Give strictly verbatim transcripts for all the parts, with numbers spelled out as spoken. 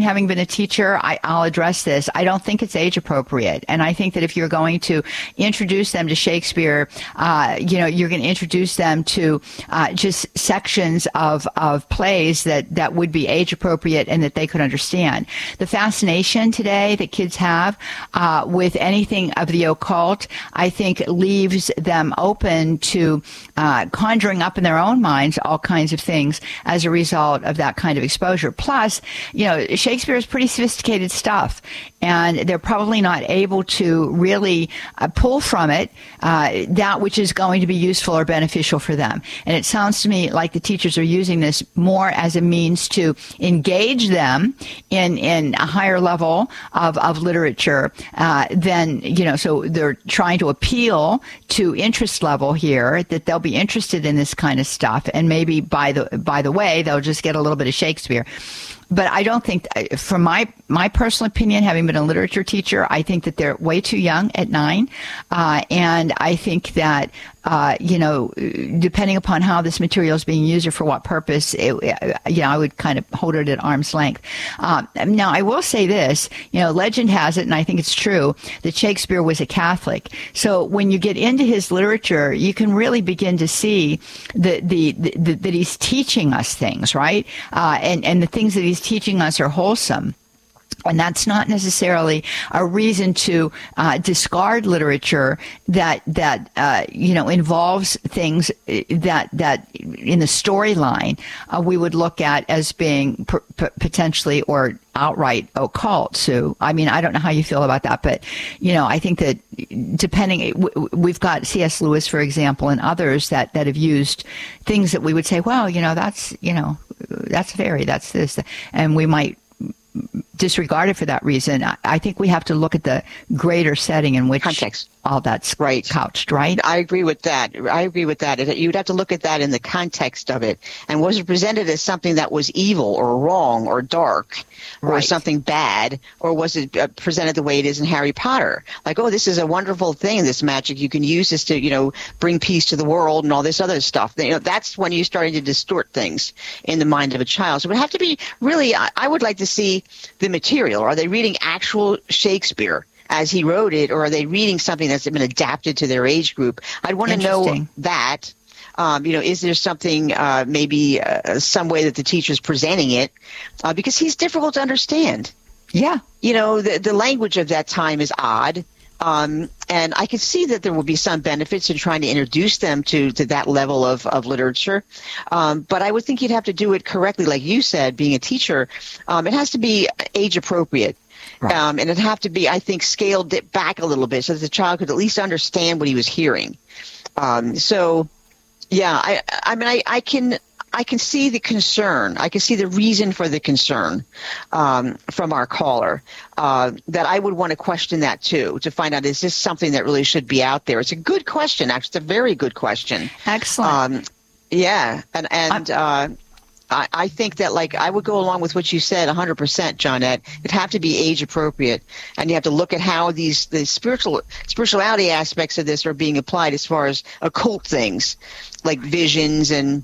having been a teacher, I, I'll address this. I don't think it's age appropriate. And I think that if you're going to introduce them to Shakespeare, uh, you know, you're going to introduce them to uh, just sections of, of plays that, that would be age appropriate and that they could understand. The fascination today that kids have uh, with anything of the occult, I think leaves them open to uh, conjuring up in their own minds all kinds of things as a result of that kind of exposure. Plus, you know, Shakespeare is pretty sophisticated stuff, and they're probably not able to really uh, pull from it uh, that which is going to be useful or beneficial for them. And it sounds to me like the teachers are using this more as a means to engage them in, in a higher level of, of literature uh, than, you know, so they're trying to appeal to interest level here, that they'll be interested in this kind of stuff. And maybe by the, by the way, they'll just get a little bit of Shakespeare. But I don't think, from my my personal opinion, having been a literature teacher, I think that they're way too young at nine. Uh, and I think that, uh, you know, depending upon how this material is being used or for what purpose, it, you know, I would kind of hold it at arm's length. Um, now, I will say this, you know, legend has it, and I think it's true, that Shakespeare was a Catholic. So when you get into his literature, you can really begin to see the, the, the, the that he's teaching us things, right? Uh, and, and the things that he's teaching us are wholesome. And that's not necessarily a reason to uh, discard literature that that uh, you know involves things that that in the storyline uh, we would look at as being p- p- potentially or outright occult. So, I mean, I don't know how you feel about that, but you know, I think that depending, w- we've got C S Lewis, for example, and others that that have used things that we would say, well, you know, that's you know, that's fairy, that's this, and we might disregard it for that reason. I think we have to look at the greater setting in which context. all that's right. couched, right? I agree with that. I agree with that. You'd have to look at that in the context of it. And was it presented as something that was evil or wrong or dark or right. something bad? Or was it uh, presented the way it is in Harry Potter? Like, oh, this is a wonderful thing, this magic. You can use this to, you know, bring peace to the world and all this other stuff. You know, that's when you're starting to distort things in the mind of a child. So it would have to be really, I, I would like to see the material. Are they reading actual Shakespeare as he wrote it, or are they reading something that's been adapted to their age group? I'd want to know that. Um, you know, is there something, uh, maybe uh, some way that the teacher's presenting it? Uh, because he's difficult to understand. Yeah. You know, the, the language of that time is odd. Um, and I could see that there will be some benefits in trying to introduce them to, to that level of, of literature. Um, but I would think you'd have to do it correctly. Like you said, being a teacher, um, it has to be age appropriate. Right. Um, and it'd have to be, I think, scaled it back a little bit so that the child could at least understand what he was hearing. Um, so, yeah, I, I mean, I, I can, I can see the concern. I can see the reason for the concern um, from our caller. Uh, that I would want to question that too, to find out, is this something that really should be out there? It's a good question. Actually, it's a very good question. Excellent. Um, yeah, and and. Uh, I, I think that, like, I would go along with what you said one hundred percent, Johnette. It'd have to be age appropriate, and you have to look at how these the spiritual spirituality aspects of this are being applied as far as occult things, like visions and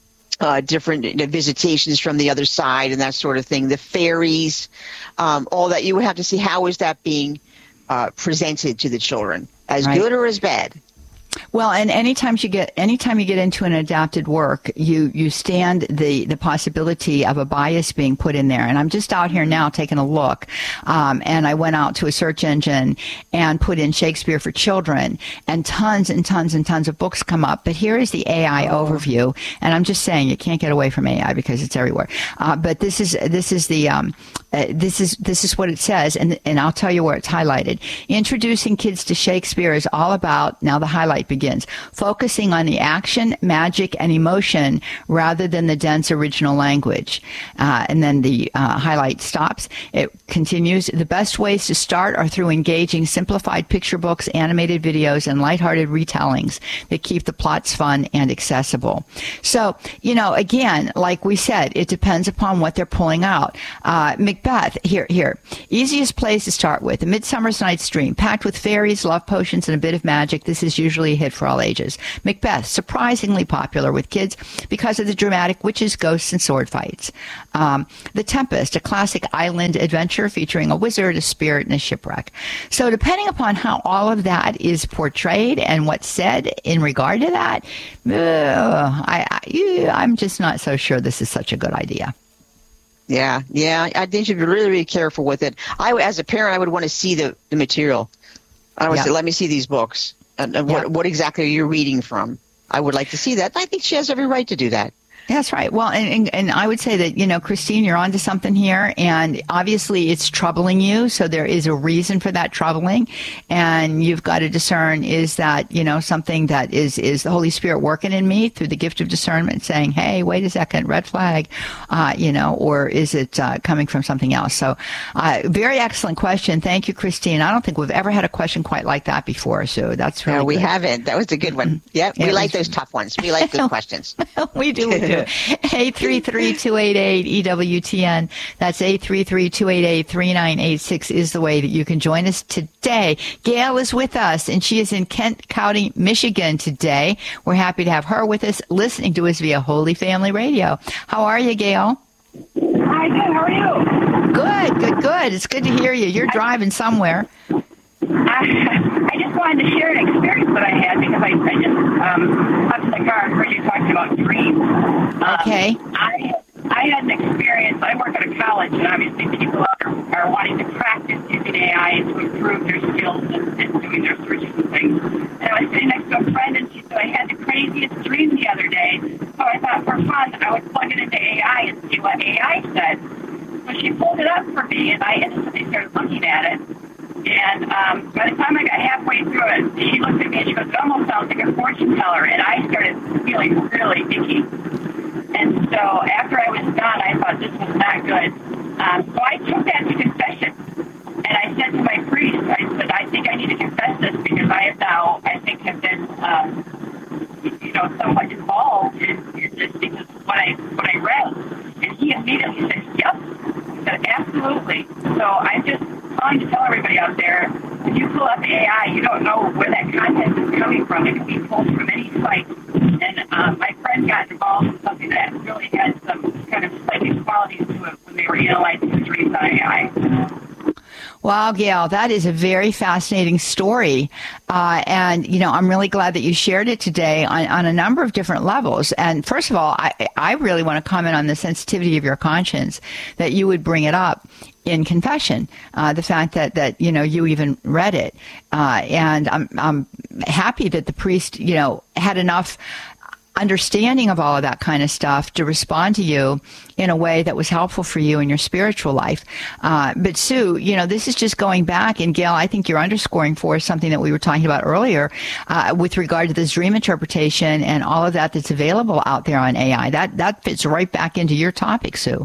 uh, different you know, visitations from the other side and that sort of thing. The fairies, um, all that. You would have to see how is that being uh, presented to the children, as right. good or as bad. Well, and anytime you get anytime you get into an adapted work, you you stand the the possibility of a bias being put in there. And I'm just out here now taking a look, um, and I went out to a search engine and put in Shakespeare for children, and tons and tons and tons of books come up. But here is the A I oh. overview, and I'm just saying you can't get away from A I because it's everywhere. Uh, but this is this is the um, uh, this is this is what it says, and and I'll tell you where it's highlighted. Introducing kids to Shakespeare is all about, now the highlight begins, focusing on the action, magic, and emotion rather than the dense original language. Uh, and then the uh, highlight stops. It continues. The best ways to start are through engaging simplified picture books, animated videos, and lighthearted retellings that keep the plots fun and accessible. So, you know, again, like we said, it depends upon what they're pulling out. Uh, Macbeth, here, here. Easiest place to start with. A Midsummer's Night's Dream, packed with fairies, love potions, and a bit of magic. This is usually a hit for all ages. Macbeth, surprisingly popular with kids because of the dramatic witches, ghosts, and sword fights. Um, The Tempest, a classic island adventure featuring a wizard, a spirit, and a shipwreck. So depending upon how all of that is portrayed and what's said in regard to that, uh, I, I, I'm just not so sure this is such a good idea. Yeah, yeah. I think you'd be really, really careful with it. I, as a parent, I would want to see the, the material. I would Yeah. say, let me see these books. And, and Yeah. what, what exactly are you reading from? I would like to see that. I think she has every right to do that. That's right. Well, and, and, and I would say that, you know, Christine, you're onto something here. And obviously it's troubling you. So there is a reason for that troubling. And you've got to discern, is that, you know, something that is, is the Holy Spirit working in me through the gift of discernment saying, hey, wait a second, red flag, uh, you know, or is it uh, coming from something else? So uh, very excellent question. Thank you, Christine. I don't think we've ever had a question quite like that before. So that's really No, we good. haven't. That was a good one. Yep. It We like was- those tough ones. We like good questions. we do, we do. eight three three, two eight eight, E W T N. That's eight three three, two eight eight, three nine eight six is the way that you can join us today. Gail is with us, and she is in Kent County, Michigan today. We're happy to have her with us, listening to us via Holy Family Radio. How are you, Gail? Hi, good. How are you? Good, good, good. It's good to hear you. You're driving somewhere. I, I just wanted to share an experience that I had because I, I just um, up in the car and heard you talking about dreams. Um, Okay. I I had an experience. I work at a college, and obviously people are, are wanting to practice using A I to improve their skills and, and doing their searches and things. And I was sitting next to a friend, and she said, I had the craziest dream the other day. So I thought, for fun, I would plug it into A I and see what A I said. So she pulled it up for me, and I instantly started looking at it. And um, by the time I got halfway through it, she looked at me and she goes, it almost sounds like a fortune teller. And I started feeling really icky. And so after I was done, I thought this was not good. Um, so I took that to confession. And I said to my priest, I said, I think I need to confess this because I have now, I think, have been, um, you know, somewhat involved in, in this because of what I, what I read. And he immediately said, yep. He said, absolutely. So I'm just trying to tell everybody out there, when you pull up A I, you don't know where that content is coming from. It can be pulled from any site. And um, my friend got involved in something that really had some kind of psychic qualities to it when they were analyzing the dreams on A I. Wow, Gail, that is a very fascinating story. Uh, and, you know, I'm really glad that you shared it today on, on a number of different levels. And first of all, I, I really want to comment on the sensitivity of your conscience, that you would bring it up in confession, uh, the fact that, that, you know, you even read it. Uh, and I'm, I'm happy that the priest, you know, had enough understanding of all of that kind of stuff to respond to you in a way that was helpful for you in your spiritual life. Uh, but Sue, you know, this is just going back, and Gail, I think you're underscoring for us something that we were talking about earlier uh, with regard to this dream interpretation and all of that that's available out there on A I. That, that fits right back into your topic, Sue.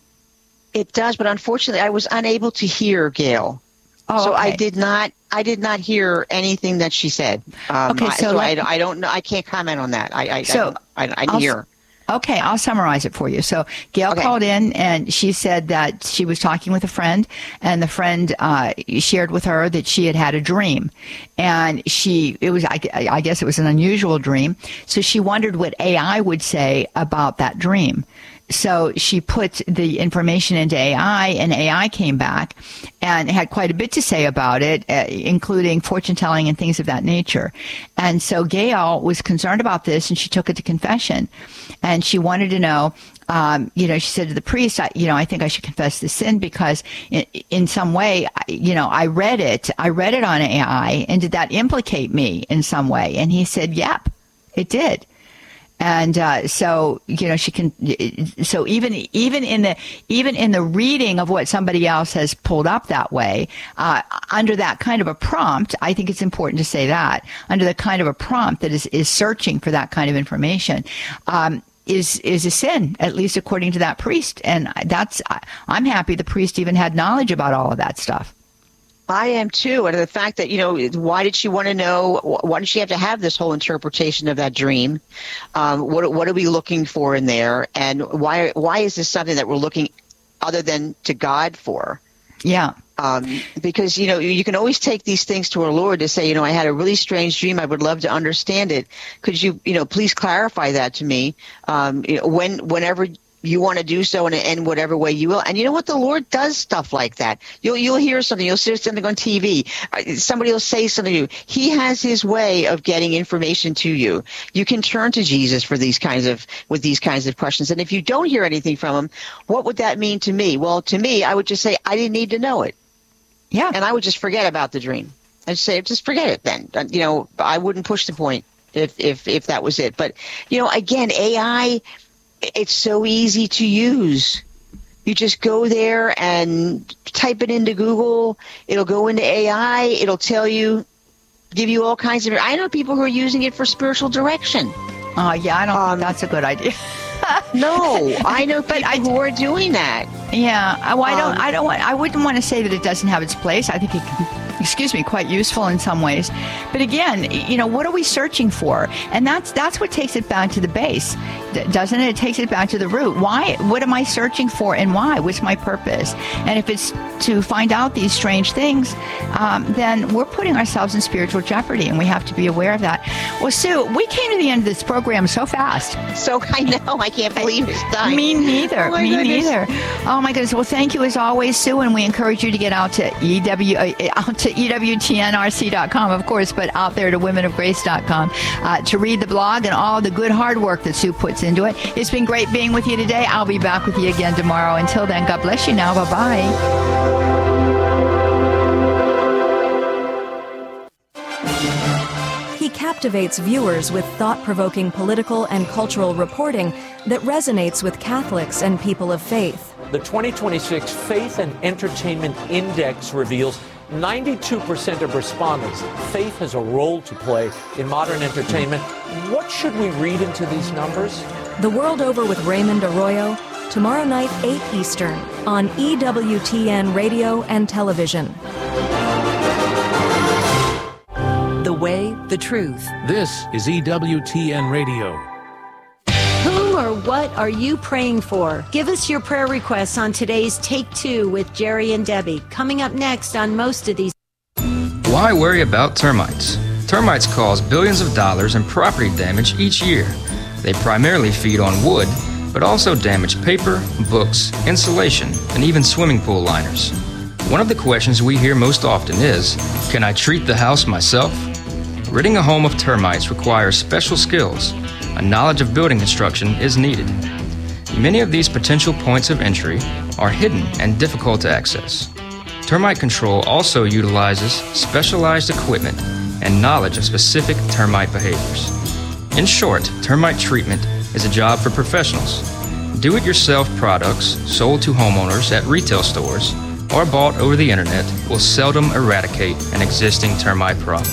It does, but unfortunately, I was unable to hear Gail. Oh, so okay. I did not. I did not hear anything that she said. Um, Okay, I- so so let- I, I don't know. I can't comment on that. I I, So, I, I, I I'll didn't hear. Okay, I'll summarize it for you. So Gail Okay. called in and she said that she was talking with a friend, and the friend uh, shared with her that she had had a dream, and she it was I, I guess it was an unusual dream. So she wondered what A I would say about that dream. So she put the information into A I, and A I came back and had quite a bit to say about it, uh, including fortune telling and things of that nature. And so Gail was concerned about this, and she took it to confession. And she wanted to know, um, you know, she said to the priest, I, you know, I think I should confess this sin because in, in some way, I- you know, I read it. I read it on A I, and did that implicate me in some way? And he said, yep, it did. And uh, so, you know, she can. So even even in the even in the reading of what somebody else has pulled up that way, uh, under that kind of a prompt, I think it's important to say that under the kind of a prompt that is is searching for that kind of information. Um, is is a sin, at least according to that priest. And that's I'm happy the priest even had knowledge about all of that stuff. I am too, and the fact that, you know, why did she want to know? Why did she have to have this whole interpretation of that dream? Um, what what are we looking for in there? And why why is this something that we're looking other than to God for. Yeah. Um, because, you know, you can always take these things to our Lord to say, you know, I had a really strange dream. I would love to understand it. Could you, you know, please clarify that to me, um, you know, when, whenever you want to do so in, in whatever way you will. And you know what? The Lord does stuff like that. You'll, you'll hear something. You'll see something on T V. Somebody will say something to you. He has his way of getting information to you. You can turn to Jesus for these kinds of, with these kinds of questions. And if you don't hear anything from him, what would that mean to me? Well, to me, I would just say, I didn't need to know it. Yeah. And I would just forget about the dream. I'd say, just forget it then. You know, I wouldn't push the point if, if, if that was it. But, you know, again, A I, it's so easy to use. You just go there and type it into Google. It'll go into A I. It'll tell you, give you all kinds of, I know people who are using it for spiritual direction. Oh, uh, yeah, I don't um, think that's a good idea. No, I know people I, who are doing that. Yeah, well, I don't, um, I don't want, I wouldn't want to say that it doesn't have its place. I think it can, excuse me, quite useful in some ways. But again, you know, what are we searching for? And that's that's what takes it back to the base, doesn't it? It takes it back to the root. Why? What am I searching for, and why? What's my purpose? And if it's to find out these strange things, um, then we're putting ourselves in spiritual jeopardy, and we have to be aware of that. Well, Sue, we came to the end of this program so fast. So I know, I can't believe it's done. Me neither. Oh Me goodness. neither. Oh my goodness. Well, thank you as always, Sue, and we encourage you to get out to E W uh, out to E W T N R C dot com, of course, but out there to women of grace dot com uh, to read the blog and all the good hard work that Sue puts into it. It's been great being with you today. I'll be back with you again tomorrow. Until then, God bless you now. Bye-bye. He captivates viewers with thought-provoking political and cultural reporting that resonates with Catholics and people of faith. The twenty twenty-six Faith and Entertainment Index reveals ninety-two percent of respondents faith has a role to play in modern entertainment. What should we read into these numbers? The World Over with Raymond Arroyo, tomorrow night, eight Eastern, on E W T N Radio and Television. The way, the truth. This is E W T N Radio. Who or what are you praying for? Give us your prayer requests on today's Take Two with Jerry and Debbie. Coming up next on most of these. Why worry about termites? Termites cause billions of dollars in property damage each year. They primarily feed on wood, but also damage paper, books, insulation, and even swimming pool liners. One of the questions we hear most often is, can I treat the house myself? Ridding a home of termites requires special skills. A knowledge of building construction is needed. Many of these potential points of entry are hidden and difficult to access. Termite control also utilizes specialized equipment and knowledge of specific termite behaviors. In short, termite treatment is a job for professionals. Do-it-yourself products sold to homeowners at retail stores or bought over the internet will seldom eradicate an existing termite problem.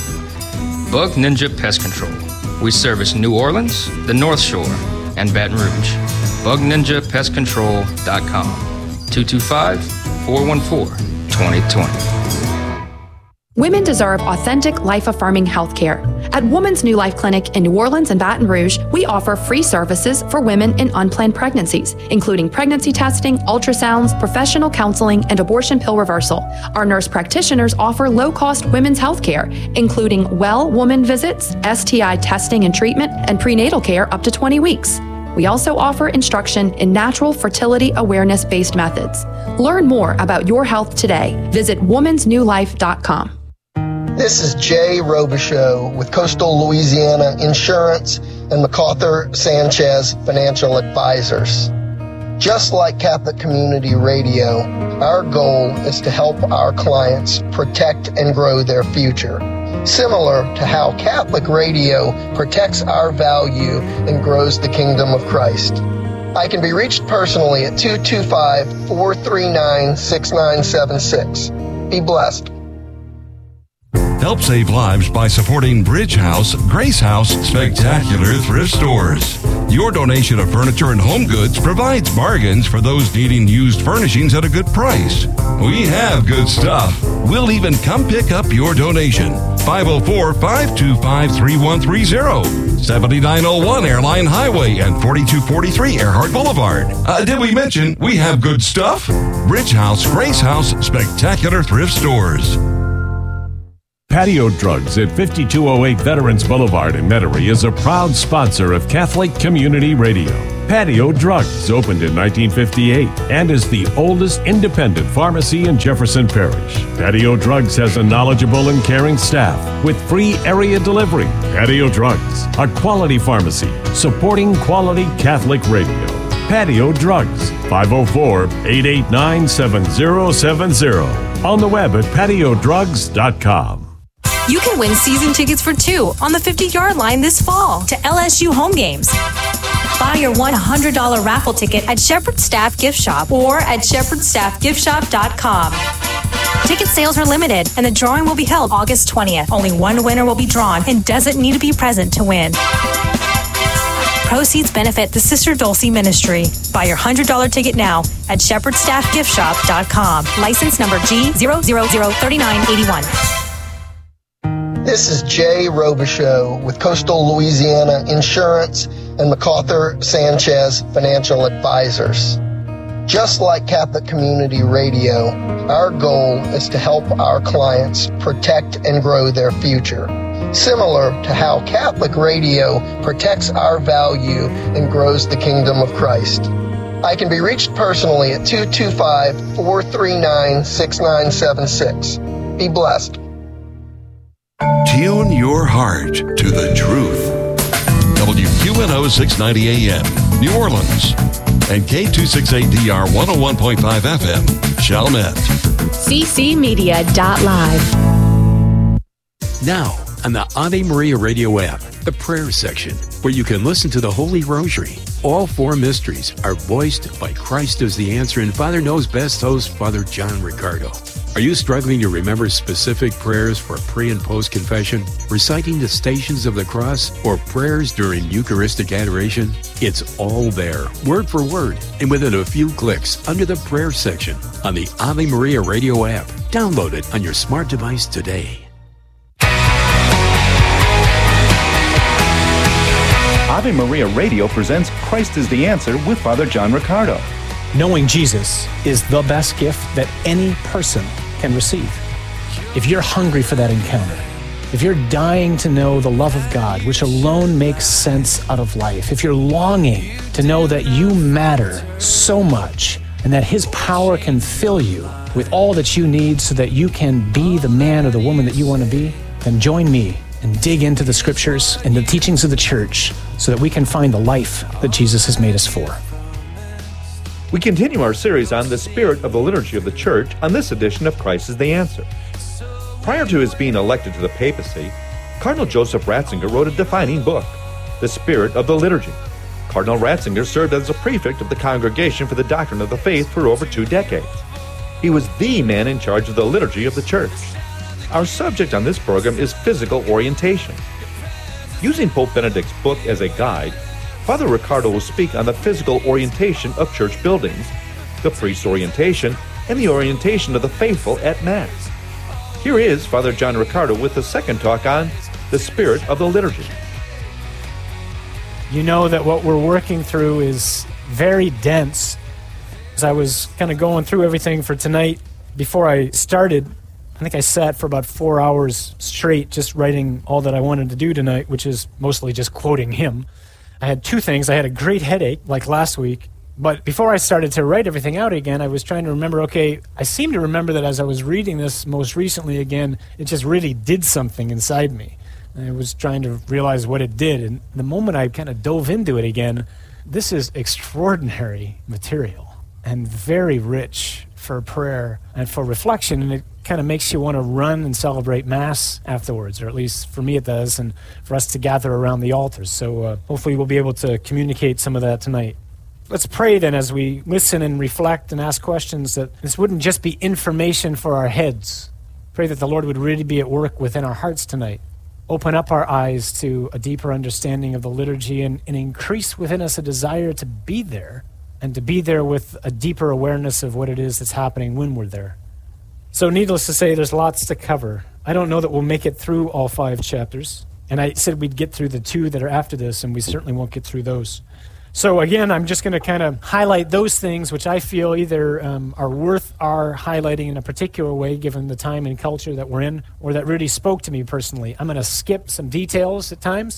Bug Ninja Pest Control. We service New Orleans, the North Shore, and Baton Rouge. bug ninja pest control dot com. two two five, four one four, two zero two zero. Women deserve authentic, life-affirming health care. At Woman's New Life Clinic in New Orleans and Baton Rouge, we offer free services for women in unplanned pregnancies, including pregnancy testing, ultrasounds, professional counseling, and abortion pill reversal. Our nurse practitioners offer low-cost women's health care, including well woman visits, S T I testing and treatment, and prenatal care up to twenty weeks. We also offer instruction in natural fertility awareness-based methods. Learn more about your health today. Visit womans new life dot com. This is Jay Robichaux with Coastal Louisiana Insurance and MacArthur Sanchez Financial Advisors. Just like Catholic Community Radio, our goal is to help our clients protect and grow their future, similar to how Catholic Radio protects our value and grows the kingdom of Christ. I can be reached personally at two two five, four three nine, six nine seven six. Be blessed. Help save lives by supporting Bridge House, Grace House Spectacular Thrift Stores. Your donation of furniture and home goods provides bargains for those needing used furnishings at a good price. We have good stuff. We'll even come pick up your donation. five oh four, five two five, three one three zero. seventy-nine oh one Airline Highway and forty-two forty-three Earhart Boulevard. Uh, did we mention we have good stuff? Bridge House, Grace House, Spectacular Thrift Stores. Patio Drugs at fifty-two oh eight Veterans Boulevard in Metairie is a proud sponsor of Catholic Community Radio. Patio Drugs opened in nineteen fifty-eight and is the oldest independent pharmacy in Jefferson Parish. Patio Drugs has a knowledgeable and caring staff with free area delivery. Patio Drugs, a quality pharmacy supporting quality Catholic radio. Patio Drugs, five oh four, eight eight nine, seven oh seven oh. On the web at patio drugs dot com. You can win season tickets for two on the fifty-yard line this fall to L S U home games. Buy your one hundred dollars raffle ticket at Shepherd Staff Gift Shop or at shepherd staff gift shop dot com. Ticket sales are limited, and the drawing will be held August twentieth. Only one winner will be drawn and doesn't need to be present to win. Proceeds benefit the Sister Dulcie Ministry. Buy your one hundred dollars ticket now at shepherd staff gift shop dot com. License number G zero zero zero three nine eight one. This is Jay Robichaux with Coastal Louisiana Insurance and MacArthur Sanchez Financial Advisors. Just like Catholic Community Radio, our goal is to help our clients protect and grow their future, similar to how Catholic Radio protects our value and grows the kingdom of Christ. I can be reached personally at two two five, four three nine, six nine seven six. Be blessed. Tune your heart to the truth. W Q N O six ninety A M, New Orleans, and K two sixty-eight D R one oh one point five F M, Chalmette. C C Media dot live. Now, on the Ave Maria Radio app, the prayer section, where you can listen to the Holy Rosary. All four mysteries are voiced by Christ as the Answer and Father Knows Best host, Father John Ricardo. Are you struggling to remember specific prayers for pre- and post-confession, reciting the Stations of the Cross, or prayers during Eucharistic adoration? It's all there, word for word, and within a few clicks under the prayer section on the Ave Maria Radio app. Download it on your smart device today. Ave Maria Radio presents Christ is the Answer with Father John Ricardo. Knowing Jesus is the best gift that any person can receive. If you're hungry for that encounter, if you're dying to know the love of God, which alone makes sense out of life, if you're longing to know that you matter so much and that His power can fill you with all that you need so that you can be the man or the woman that you want to be, then join me and dig into the Scriptures and the teachings of the Church so that we can find the life that Jesus has made us for. We continue our series on the spirit of the liturgy of the Church on this edition of Christ is the Answer. Prior to his being elected to the papacy, Cardinal Joseph Ratzinger wrote a defining book, The Spirit of the Liturgy. Cardinal Ratzinger served as a prefect of the Congregation for the Doctrine of the Faith for over two decades. He was the man in charge of the liturgy of the Church. Our subject on this program is physical orientation. Using Pope Benedict's book as a guide, Father Ricardo will speak on the physical orientation of church buildings, the priest's orientation, and the orientation of the faithful at Mass. Here is Father John Ricardo with the second talk on the spirit of the liturgy. You know that what we're working through is very dense. As I was kind of going through everything for tonight, before I started, I think I sat for about four hours straight just writing all that I wanted to do tonight, which is mostly just quoting him. I had two things. I had a great headache, like last week, but before I started to write everything out again, I was trying to remember, okay, I seem to remember that as I was reading this most recently again, it just really did something inside me. I was trying to realize what it did, and the moment I kind of dove into it again, this is extraordinary material and very rich for prayer and for reflection, and it kind of makes you want to run and celebrate Mass afterwards, or at least for me it does, and for us to gather around the altars. So uh, hopefully we'll be able to communicate some of that tonight. Let's pray then as we listen and reflect and ask questions that this wouldn't just be information for our heads. Pray that the Lord would really be at work within our hearts tonight. Open up our eyes to a deeper understanding of the liturgy and, and increase within us a desire to be there, and to be there with a deeper awareness of what it is that's happening when we're there. So needless to say, there's lots to cover. I don't know that we'll make it through all five chapters. And I said we'd get through the two that are after this, and we certainly won't get through those. So again, I'm just going to kind of highlight those things which I feel either um, are worth our highlighting in a particular way, given the time and culture that we're in, or that really spoke to me personally. I'm going to skip some details at times.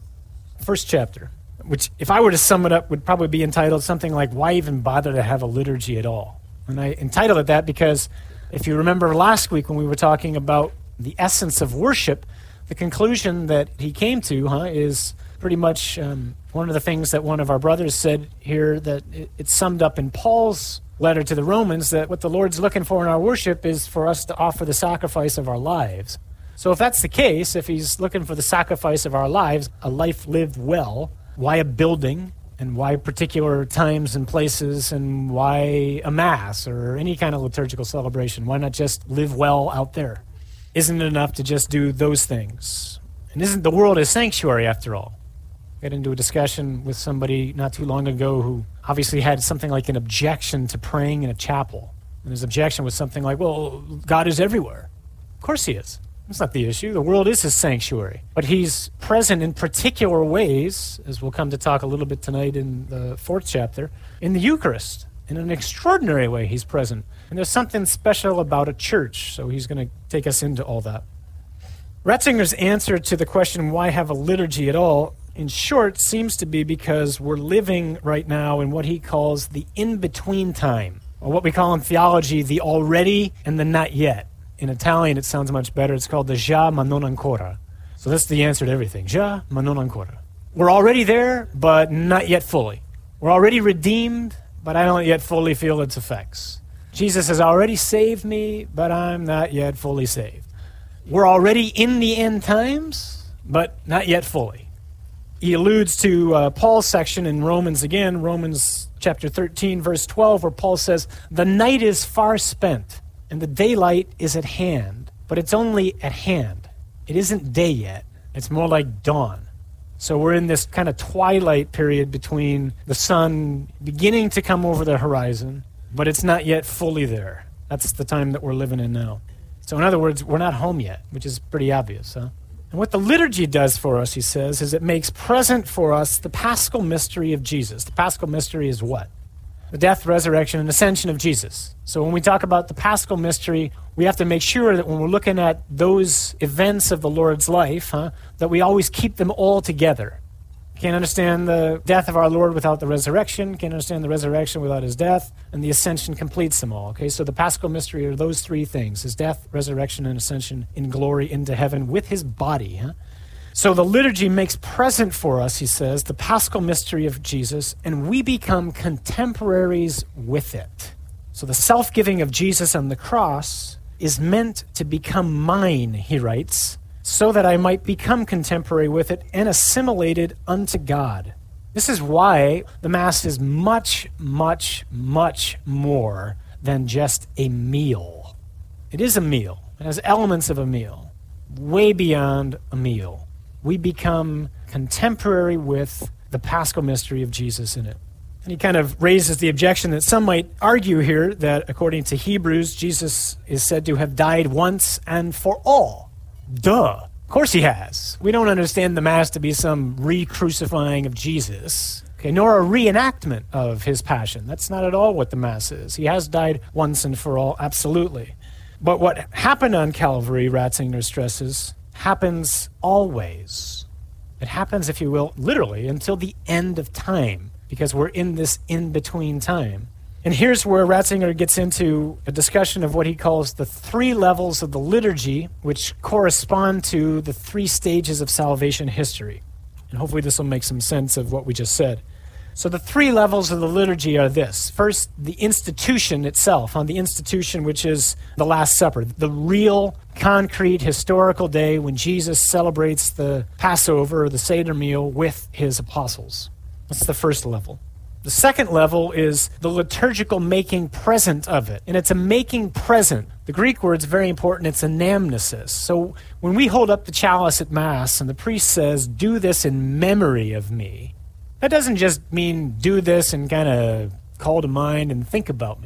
First chapter, which if I were to sum it up, would probably be entitled something like, Why Even Bother to Have a Liturgy at All? And I entitled it that because if you remember last week when we were talking about the essence of worship, the conclusion that he came to huh, is pretty much um, one of the things that one of our brothers said here, that it, it's summed up in Paul's letter to the Romans, that what the Lord's looking for in our worship is for us to offer the sacrifice of our lives. So if that's the case, if he's looking for the sacrifice of our lives, a life lived well, why a building, and why particular times and places, and why a mass or any kind of liturgical celebration? Why not just live well out there? Isn't it enough to just do those things? And isn't the world a sanctuary after all? I got into a discussion with somebody not too long ago who obviously had something like an objection to praying in a chapel. And his objection was something like, well, God is everywhere. Of course he is. That's not the issue. The world is his sanctuary. But he's present in particular ways, as we'll come to talk a little bit tonight in the fourth chapter, in the Eucharist. In an extraordinary way he's present. And there's something special about a church, so he's going to take us into all that. Ratzinger's answer to the question, why have a liturgy at all, in short, seems to be because we're living right now in what he calls the in-between time, or what we call in theology the already and the not yet. In Italian, it sounds much better. It's called the già ma non ancora. So that's the answer to everything. Già ma non ancora. We're already there, but not yet fully. We're already redeemed, but I don't yet fully feel its effects. Jesus has already saved me, but I'm not yet fully saved. We're already in the end times, but not yet fully. He alludes to uh, Paul's section in Romans again, Romans chapter thirteen, verse twelve, where Paul says, the night is far spent, and the daylight is at hand, but it's only at hand. It isn't day yet. It's more like dawn. So we're in this kind of twilight period between the sun beginning to come over the horizon, but it's not yet fully there. That's the time that we're living in now. So in other words, we're not home yet, which is pretty obvious, huh? And what the liturgy does for us, he says, is it makes present for us the paschal mystery of Jesus. The paschal mystery is what? The death, resurrection, and ascension of Jesus. So when we talk about the paschal mystery, we have to make sure that when we're looking at those events of the Lord's life, huh, that we always keep them all together. Can't understand the death of our Lord without the resurrection. Can't understand the resurrection without his death. And the ascension completes them all. Okay, so the paschal mystery are those three things: his death, resurrection, and ascension in glory into heaven with his body. Huh? So the liturgy makes present for us, he says, the paschal mystery of Jesus, and we become contemporaries with it. So the self-giving of Jesus on the cross is meant to become mine, he writes, so that I might become contemporary with it and assimilated unto God. This is why the Mass is much, much, much more than just a meal. It is a meal. It has elements of a meal, way beyond a meal. We become contemporary with the paschal mystery of Jesus in it. And he kind of raises the objection that some might argue here that according to Hebrews, Jesus is said to have died once and for all. Duh. Of course he has. We don't understand the Mass to be some re-crucifying of Jesus, okay, nor a reenactment of his passion. That's not at all what the Mass is. He has died once and for all, absolutely. But what happened on Calvary, Ratzinger stresses, happens always. It happens, if you will, literally until the end of time, because we're in this in-between time. And here's where Ratzinger gets into a discussion of what he calls the three levels of the liturgy, which correspond to the three stages of salvation history. And hopefully this will make some sense of what we just said. So the three levels of the liturgy are this. First, the institution itself, on the institution which is the Last Supper, the real, concrete, historical day when Jesus celebrates the Passover or the Seder meal with his apostles. That's the first level. The second level is the liturgical making present of it. And it's a making present. The Greek word's very important. It's anamnesis. So when we hold up the chalice at Mass and the priest says, do this in memory of me, that doesn't just mean do this and kind of call to mind and think about me.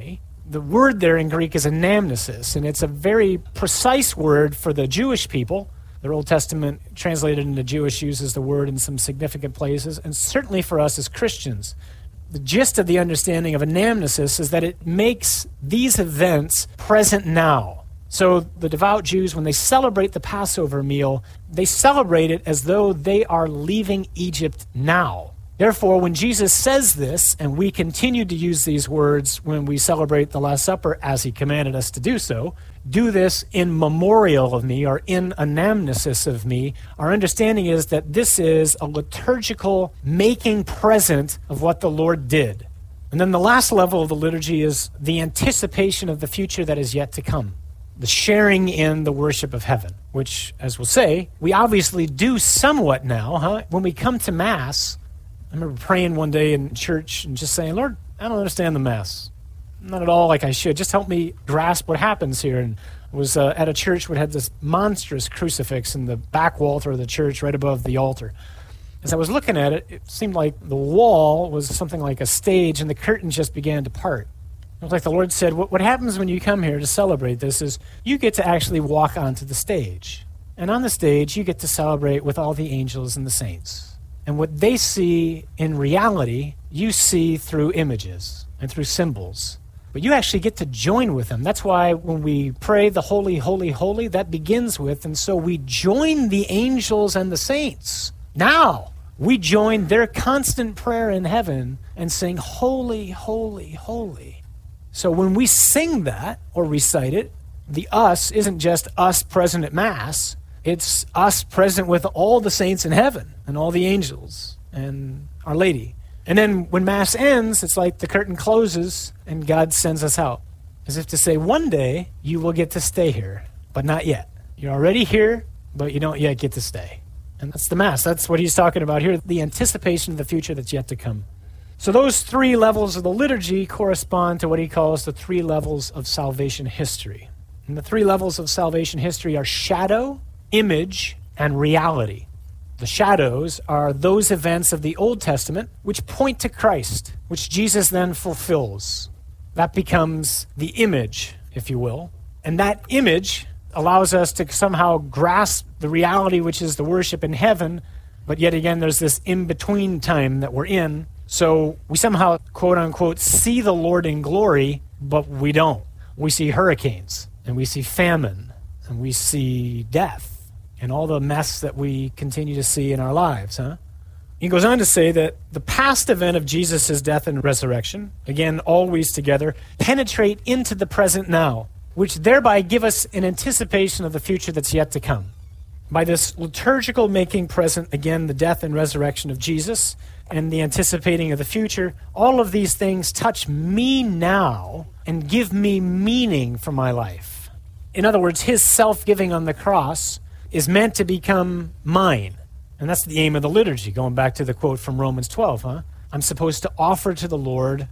The word there in Greek is anamnesis, and it's a very precise word for the Jewish people. Their Old Testament translated into Jewish uses the word in some significant places, and certainly for us as Christians. The gist of the understanding of anamnesis is that it makes these events present now. So the devout Jews, when they celebrate the Passover meal, they celebrate it as though they are leaving Egypt now. Therefore, when Jesus says this, and we continue to use these words when we celebrate the Last Supper as he commanded us to do so, do this in memorial of me or in anamnesis of me, our understanding is that this is a liturgical making present of what the Lord did. And then the last level of the liturgy is the anticipation of the future that is yet to come, the sharing in the worship of heaven, which, as we'll say, we obviously do somewhat now. Huh? When we come to Mass, I remember praying one day in church and just saying, Lord, I don't understand the Mass. Not at all like I should. Just help me grasp what happens here. And I was uh, at a church where it had this monstrous crucifix in the back wall of the church right above the altar. As I was looking at it, it seemed like the wall was something like a stage and the curtain just began to part. It was like the Lord said, what, what happens when you come here to celebrate this is you get to actually walk onto the stage. And on the stage, you get to celebrate with all the angels and the saints. And what they see in reality, you see through images and through symbols. But you actually get to join with them. That's why when we pray the Holy, Holy, Holy, that begins with, and so we join the angels and the saints. Now, we join their constant prayer in heaven and sing, Holy, Holy, Holy. So when we sing that or recite it, the us isn't just us present at Mass. It's us present with all the saints in heaven and all the angels and Our Lady. And then when Mass ends, it's like the curtain closes and God sends us out. As if to say, one day you will get to stay here, but not yet. You're already here, but you don't yet get to stay. And that's the Mass. That's what he's talking about here, the anticipation of the future that's yet to come. So those three levels of the liturgy correspond to what he calls the three levels of salvation history. And the three levels of salvation history are shadow, image, and reality. The shadows are those events of the Old Testament which point to Christ, which Jesus then fulfills. That becomes the image, if you will. And that image allows us to somehow grasp the reality which is the worship in heaven, but yet again there's this in-between time that we're in. So we somehow, quote-unquote, see the Lord in glory, but we don't. We see hurricanes, and we see famine, and we see death, and all the mess that we continue to see in our lives, huh? He goes on to say that the past event of Jesus' death and resurrection, again, always together, penetrate into the present now, which thereby give us an anticipation of the future that's yet to come. By this liturgical making present, again, the death and resurrection of Jesus and the anticipating of the future, all of these things touch me now and give me meaning for my life. In other words, his self-giving on the cross is meant to become mine. And that's the aim of the liturgy, going back to the quote from Romans twelve, huh? I'm supposed to offer to the Lord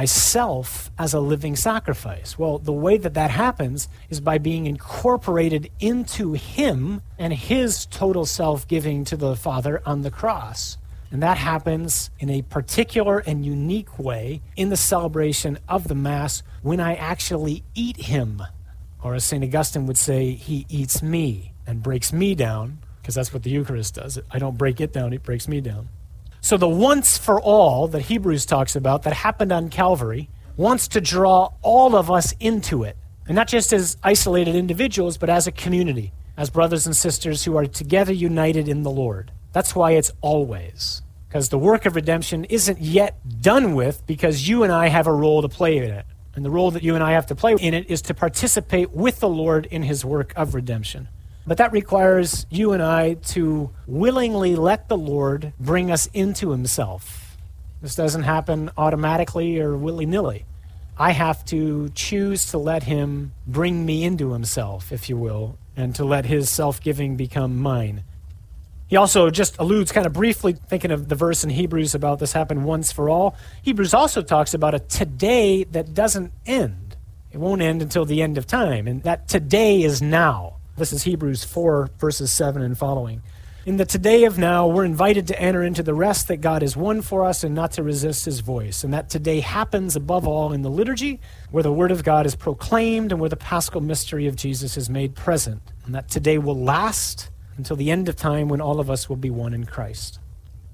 myself as a living sacrifice. Well, the way that that happens is by being incorporated into him and his total self-giving to the Father on the cross. And that happens in a particular and unique way in the celebration of the Mass when I actually eat him. Or as Saint Augustine would say, he eats me and breaks me down, because that's what the Eucharist does. I don't break it down, it breaks me down. So the once for all that Hebrews talks about that happened on Calvary wants to draw all of us into it. And not just as isolated individuals, but as a community, as brothers and sisters who are together united in the Lord. That's why it's always. Because the work of redemption isn't yet done with, because you and I have a role to play in it. And the role that you and I have to play in it is to participate with the Lord in his work of redemption. But that requires you and I to willingly let the Lord bring us into himself. This doesn't happen automatically or willy-nilly. I have to choose to let him bring me into himself, if you will, and to let his self-giving become mine. He also just alludes kind of briefly, thinking of the verse in Hebrews about this happened once for all. Hebrews also talks about a today that doesn't end. It won't end until the end of time, and that today is now. This is Hebrews four, verses seven and following. In the today of now, we're invited to enter into the rest that God has won for us and not to resist his voice. And that today happens above all in the liturgy, where the word of God is proclaimed and where the paschal mystery of Jesus is made present. And that today will last until the end of time when all of us will be one in Christ.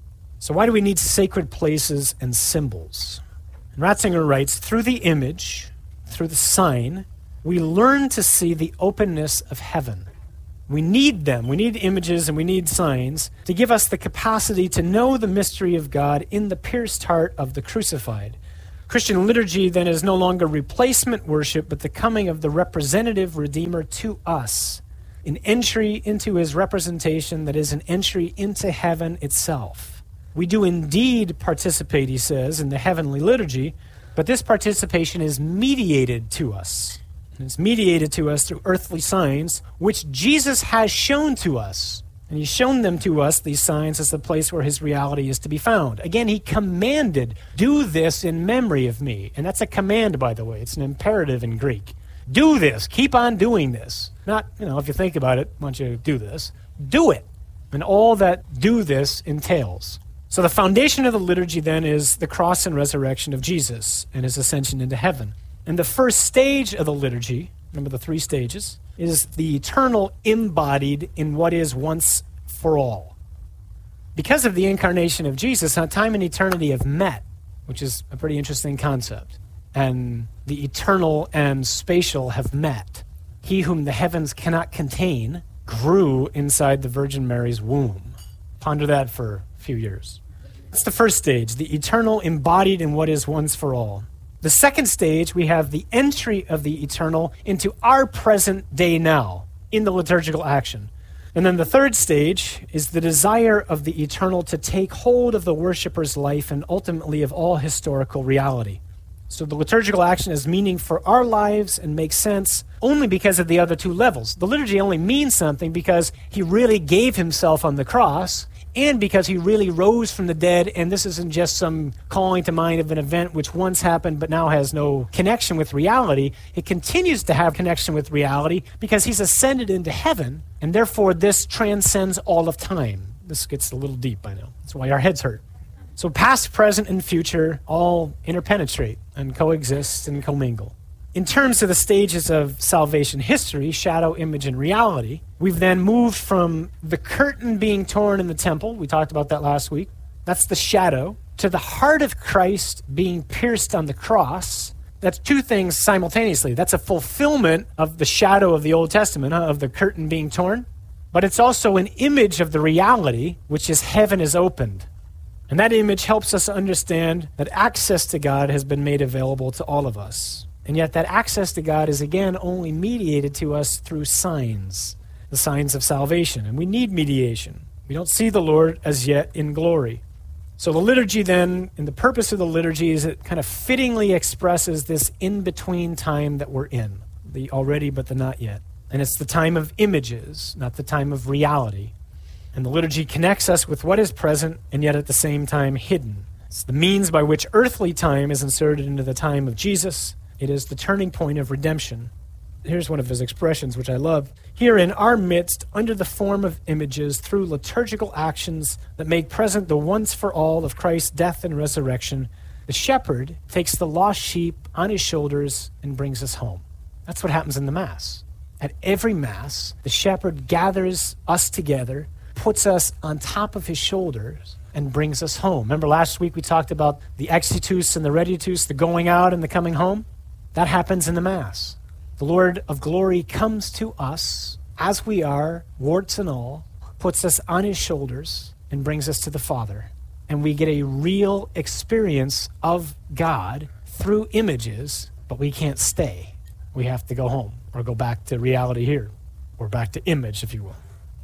So why do we need sacred places and symbols? And Ratzinger writes, through the image, through the sign, we learn to see the openness of heaven. We need them. We need images and we need signs to give us the capacity to know the mystery of God in the pierced heart of the crucified. Christian liturgy then is no longer replacement worship, but the coming of the representative Redeemer to us, an entry into his representation that is an entry into heaven itself. We do indeed participate, he says, in the heavenly liturgy, but this participation is mediated to us. And it's mediated to us through earthly signs, which Jesus has shown to us. And he's shown them to us, these signs, as the place where his reality is to be found. Again, he commanded, do this in memory of me. And that's a command, by the way. It's an imperative in Greek. Do this. Keep on doing this. Not, you know, if you think about it, why don't you do this? Do it. And all that do this entails. So the foundation of the liturgy then is the cross and resurrection of Jesus and his ascension into heaven. And the first stage of the liturgy, remember the three stages, is the eternal embodied in what is once for all. Because of the incarnation of Jesus, now time and eternity have met, which is a pretty interesting concept. And the eternal and spatial have met. He whom the heavens cannot contain grew inside the Virgin Mary's womb. Ponder that for a few years. That's the first stage, the eternal embodied in what is once for all. The second stage, we have the entry of the eternal into our present day now in the liturgical action. And then the third stage is the desire of the eternal to take hold of the worshiper's life and ultimately of all historical reality. So the liturgical action has meaning for our lives and makes sense only because of the other two levels. The liturgy only means something because he really gave himself on the cross and because he really rose from the dead, and this isn't just some calling to mind of an event which once happened but now has no connection with reality. It continues to have connection with reality because he's ascended into heaven, and therefore this transcends all of time. This gets a little deep, I know. That's why our heads hurt. So past, present, and future all interpenetrate and coexist and commingle. In terms of the stages of salvation history, shadow, image, and reality, we've then moved from the curtain being torn in the temple, we talked about that last week, that's the shadow, to the heart of Christ being pierced on the cross. That's two things simultaneously. That's a fulfillment of the shadow of the Old Testament, huh, of the curtain being torn, but it's also an image of the reality, which is heaven is opened. And that image helps us understand that access to God has been made available to all of us. And yet that access to God is, again, only mediated to us through signs, the signs of salvation. And we need mediation. We don't see the Lord as yet in glory. So the liturgy then, and the purpose of the liturgy is it kind of fittingly expresses this in-between time that we're in, the already but the not yet. And it's the time of images, not the time of reality. And the liturgy connects us with what is present and yet at the same time hidden. It's the means by which earthly time is inserted into the time of Jesus. It is the turning point of redemption. Here's one of his expressions, which I love. Here in our midst, under the form of images, through liturgical actions that make present the once for all of Christ's death and resurrection, the shepherd takes the lost sheep on his shoulders and brings us home. That's what happens in the Mass. At every Mass, the shepherd gathers us together, puts us on top of his shoulders, and brings us home. Remember last week we talked about the exitus and the reditus, the going out and the coming home? That happens in the Mass. The Lord of glory comes to us as we are, warts and all, puts us on his shoulders, and brings us to the Father. And we get a real experience of God through images, but we can't stay. We have to go home or go back to reality here, or back to image, if you will.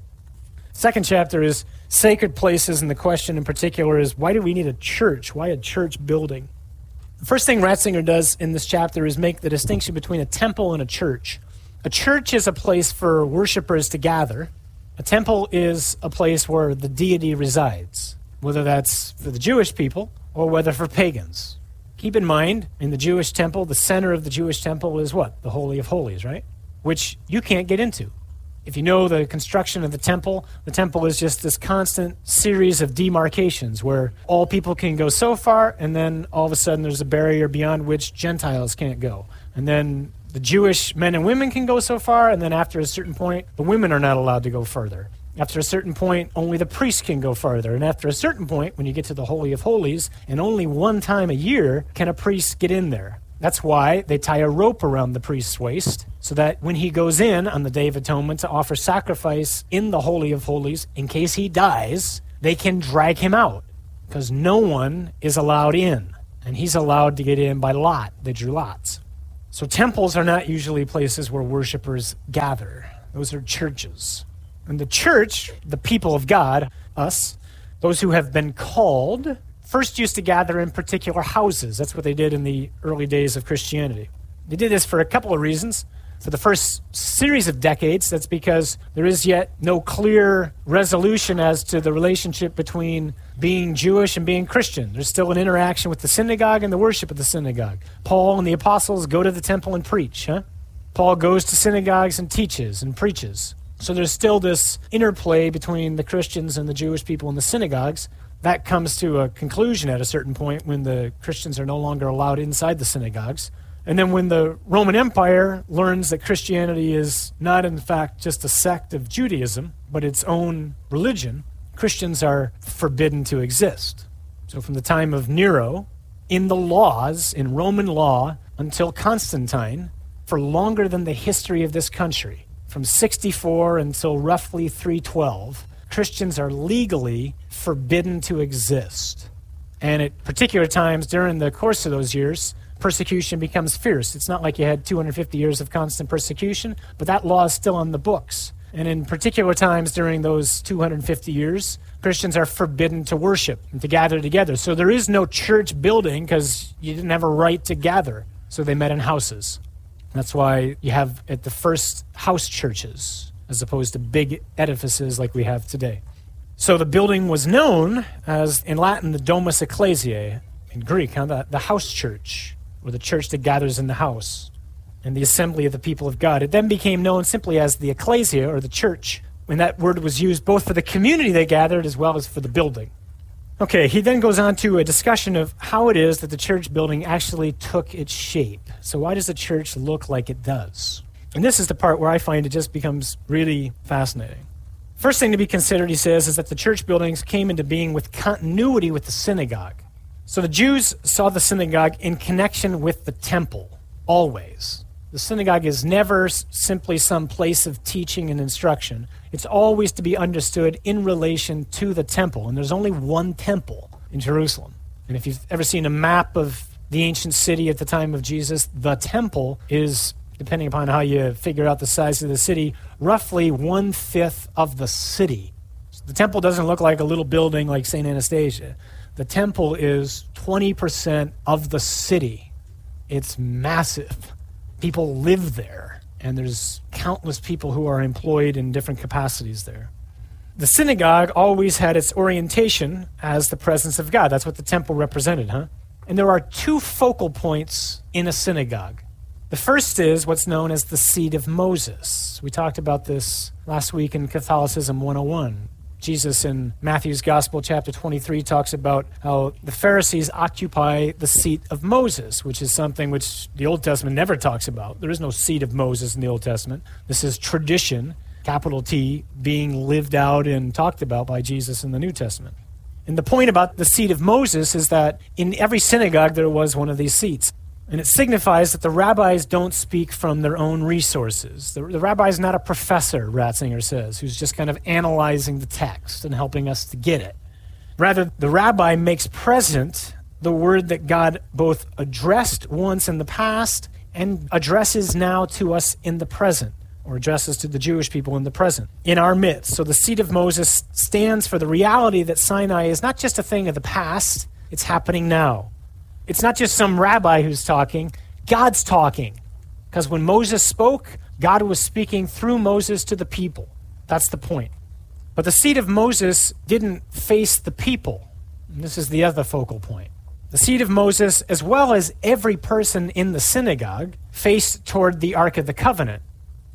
Second chapter is sacred places, and the question in particular is, why do we need a church? Why a church building? The first thing Ratzinger does in this chapter is make the distinction between a temple and a church. A church is a place for worshipers to gather. A temple is a place where the deity resides, whether that's for the Jewish people or whether for pagans. Keep in mind, in the Jewish temple, the center of the Jewish temple is what? The Holy of Holies, right? Which you can't get into. If you know the construction of the temple, the temple is just this constant series of demarcations where all people can go so far, and then all of a sudden there's a barrier beyond which Gentiles can't go. And then the Jewish men and women can go so far, and then after a certain point, the women are not allowed to go further. After a certain point, only the priests can go further. And after a certain point, when you get to the Holy of Holies, and only one time a year can a priest get in there. That's why they tie a rope around the priest's waist, so that when he goes in on the Day of Atonement to offer sacrifice in the Holy of Holies, in case he dies, they can drag him out, because no one is allowed in. And he's allowed to get in by lot. They drew lots. So temples are not usually places where worshipers gather. Those are churches. And the church, the people of God, us, those who have been called, first used to gather in particular houses. That's what they did in the early days of Christianity. They did this for a couple of reasons. For the first series of decades, that's because there is yet no clear resolution as to the relationship between being Jewish and being Christian. There's still an interaction with the synagogue and the worship of the synagogue. Paul and the apostles go to the temple and preach. Huh? Paul goes to synagogues and teaches and preaches. So there's still this interplay between the Christians and the Jewish people in the synagogues. That comes to a conclusion at a certain point when the Christians are no longer allowed inside the synagogues. And then when the Roman Empire learns that Christianity is not in fact just a sect of Judaism, but its own religion, Christians are forbidden to exist. So from the time of Nero, in the laws, in Roman law, until Constantine, for longer than the history of this country, from sixty-four until roughly three twelve, Christians are legally forbidden to exist. And at particular times during the course of those years, persecution becomes fierce. It's not like you had two hundred fifty years of constant persecution, but that law is still on the books. And in particular times during those two hundred fifty years, Christians are forbidden to worship and to gather together. So there is no church building because you didn't have a right to gather. So they met in houses. That's why you have at the first house churches as opposed to big edifices like we have today. So the building was known as, in Latin, the Domus Ecclesiae, in Greek, huh, the, the house church, or the church that gathers in the house, and the assembly of the people of God. It then became known simply as the ecclesia, or the church, when that word was used both for the community they gathered as well as for the building. Okay, he then goes on to a discussion of how it is that the church building actually took its shape. So why does the church look like it does? And this is the part where I find it just becomes really fascinating. First thing to be considered, he says, is that the church buildings came into being with continuity with the synagogue. So the Jews saw the synagogue in connection with the temple, always. The synagogue is never simply some place of teaching and instruction. It's always to be understood in relation to the temple. And there's only one temple in Jerusalem. And if you've ever seen a map of the ancient city at the time of Jesus, the temple is, depending upon how you figure out the size of the city, roughly one-fifth of the city. So the temple doesn't look like a little building like Saint Anastasia. The temple is twenty percent of the city. It's massive. People live there, and there's countless people who are employed in different capacities there. The synagogue always had its orientation as the presence of God. That's what the temple represented, huh? And there are two focal points in a synagogue. The first is what's known as the seat of Moses. We talked about this last week in Catholicism one oh one. Jesus in Matthew's Gospel, chapter twenty-three, talks about how the Pharisees occupy the seat of Moses, which is something which the Old Testament never talks about. There is no seat of Moses in the Old Testament. This is tradition, capital T, being lived out and talked about by Jesus in the New Testament. And the point about the seat of Moses is that in every synagogue there was one of these seats. And it signifies that the rabbis don't speak from their own resources. The, the rabbi is not a professor, Ratzinger says, who's just kind of analyzing the text and helping us to get it. Rather, the rabbi makes present the word that God both addressed once in the past and addresses now to us in the present, or addresses to the Jewish people in the present, in our midst. So the seat of Moses stands for the reality that Sinai is not just a thing of the past, it's happening now. It's not just some rabbi who's talking, God's talking. Because when Moses spoke, God was speaking through Moses to the people. That's the point. But the seat of Moses didn't face the people. And this is the other focal point. The seat of Moses, as well as every person in the synagogue, faced toward the Ark of the Covenant.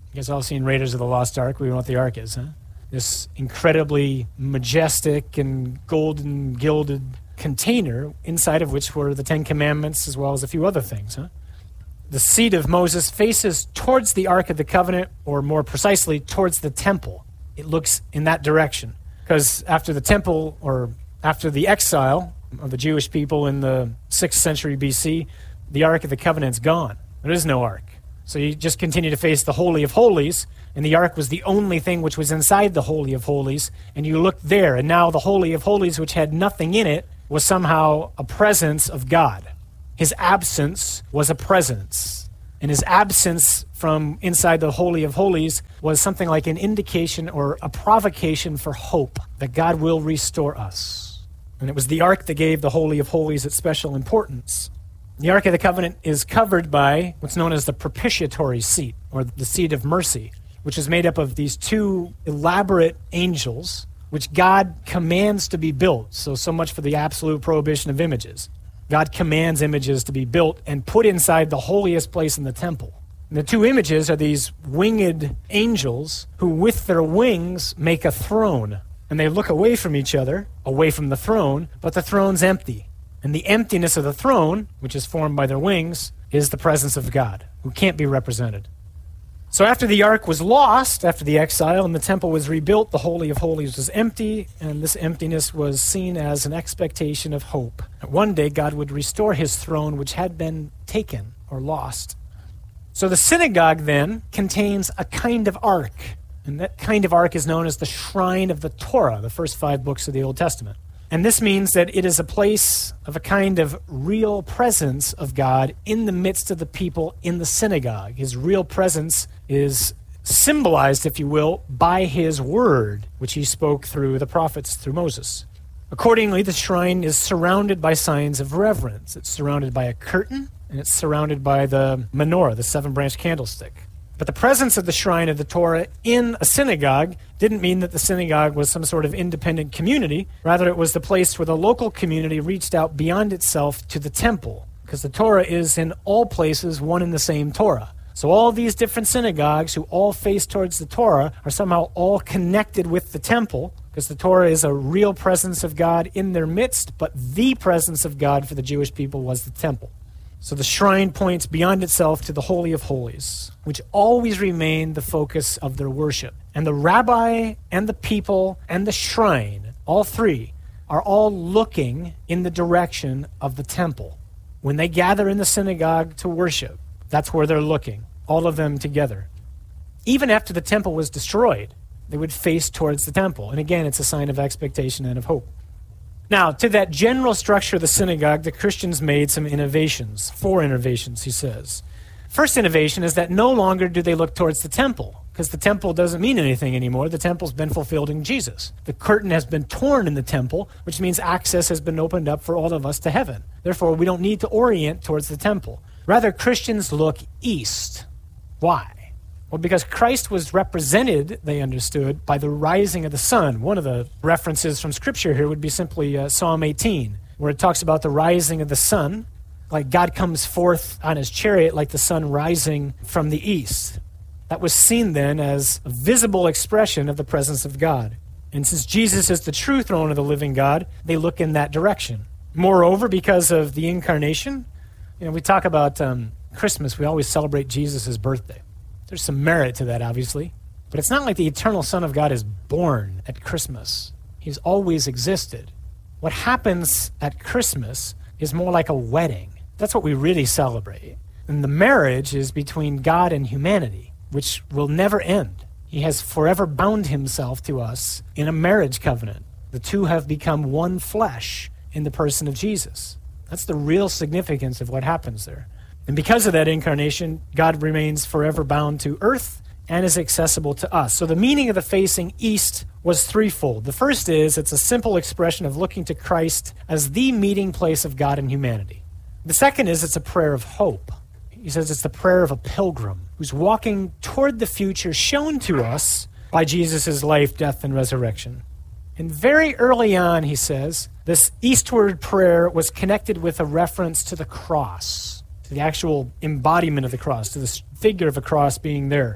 You guys all seen Raiders of the Lost Ark? We know what the Ark is, huh? This incredibly majestic and golden gilded container inside of which were the Ten Commandments as well as a few other things, huh? The seat of Moses faces towards the Ark of the Covenant, or more precisely, towards the temple. It looks in that direction. Because after the temple, or after the exile of the Jewish people in the sixth century B C, the Ark of the Covenant's gone. There is no Ark. So you just continue to face the Holy of Holies, and the Ark was the only thing which was inside the Holy of Holies, and you looked there, and now the Holy of Holies, which had nothing in it, was somehow a presence of God. His absence was a presence, and his absence from inside the Holy of Holies was something like an indication or a provocation for hope that God will restore us. And it was the Ark that gave the Holy of Holies its special importance. The Ark of the Covenant is covered by what's known as the propitiatory seat, or the seat of mercy, which is made up of these two elaborate angels, which God commands to be built. So, so much for the absolute prohibition of images. God commands images to be built and put inside the holiest place in the temple. And the two images are these winged angels who, with their wings, make a throne. And they look away from each other, away from the throne, but the throne's empty. And the emptiness of the throne, which is formed by their wings, is the presence of God, who can't be represented. So after the ark was lost, after the exile, and the temple was rebuilt, the Holy of Holies was empty, and this emptiness was seen as an expectation of hope. One day God would restore his throne, which had been taken or lost. So the synagogue then contains a kind of ark, and that kind of ark is known as the shrine of the Torah, the first five books of the Old Testament. And this means that it is a place of a kind of real presence of God in the midst of the people in the synagogue. His real presence is symbolized, if you will, by his word, which he spoke through the prophets, through Moses. Accordingly, the shrine is surrounded by signs of reverence. It's surrounded by a curtain, and it's surrounded by the menorah, the seven-branch candlestick. But the presence of the shrine of the Torah in a synagogue didn't mean that the synagogue was some sort of independent community. Rather, it was the place where the local community reached out beyond itself to the temple, because the Torah is in all places one and the same Torah. So all these different synagogues who all face towards the Torah are somehow all connected with the temple, because the Torah is a real presence of God in their midst, but the presence of God for the Jewish people was the temple. So the shrine points beyond itself to the Holy of Holies, which always remained the focus of their worship. And the rabbi and the people and the shrine, all three, are all looking in the direction of the temple. When they gather in the synagogue to worship, that's where they're looking, all of them together. Even after the temple was destroyed, they would face towards the temple. And again, it's a sign of expectation and of hope. Now, to that general structure of the synagogue, the Christians made some innovations. Four innovations, he says. First innovation is that no longer do they look towards the temple, because the temple doesn't mean anything anymore. The temple's been fulfilled in Jesus. The curtain has been torn in the temple, which means access has been opened up for all of us to heaven. Therefore, we don't need to orient towards the temple. Rather, Christians look east. Why? Well, because Christ was represented, they understood, by the rising of the sun. One of the references from Scripture here would be simply uh, Psalm eighteen, where it talks about the rising of the sun, like God comes forth on his chariot like the sun rising from the east. That was seen then as a visible expression of the presence of God. And since Jesus is the true throne of the living God, they look in that direction. Moreover, because of the incarnation, you know, we talk about um, Christmas, we always celebrate Jesus' birthday. There's some merit to that, obviously. But it's not like the eternal Son of God is born at Christmas. He's always existed. What happens at Christmas is more like a wedding. That's what we really celebrate. And the marriage is between God and humanity, which will never end. He has forever bound himself to us in a marriage covenant. The two have become one flesh in the person of Jesus. That's the real significance of what happens there. And because of that incarnation, God remains forever bound to earth and is accessible to us. So the meaning of the facing east was threefold. The first is it's a simple expression of looking to Christ as the meeting place of God and humanity. The second is it's a prayer of hope. He says it's the prayer of a pilgrim who's walking toward the future shown to us by Jesus' life, death, and resurrection. And very early on, he says, this eastward prayer was connected with a reference to the cross, to the actual embodiment of the cross, to the figure of a cross being there.